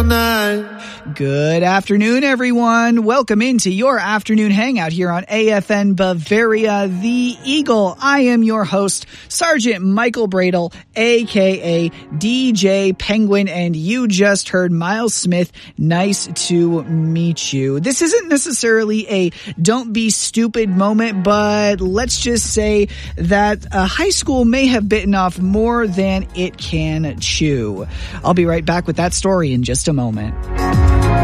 Good afternoon, everyone. Welcome into your afternoon hangout here on AFN Bavaria, the Eagle. I am your host, Sergeant Michael Bradle, aka DJ Penguin, and you just heard Miles Smith. Nice to meet you. This isn't necessarily a don't be stupid moment, but let's just say that high school may have bitten off more than it can chew. I'll be right back with that story in just a moment.